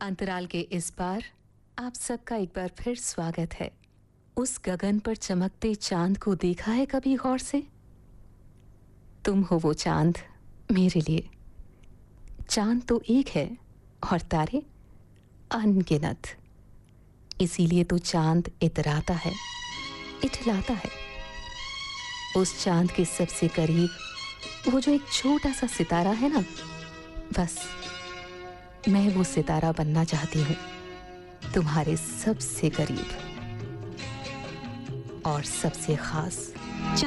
अंतराल के इस पार आप सबका एक बार फिर स्वागत है। उस गगन पर चमकते चांद को देखा है कभी गौर से? तुम हो वो चांद मेरे लिए। चांद तो एक है और तारे अनगिनत। इसीलिए तो चांद इतराता है, इठलाता है। उस चांद के सबसे करीब वो जो एक छोटा सा सितारा है ना, बस मैं वो सितारा बनना चाहती हूँ, तुम्हारे सबसे करीब और सबसे खास।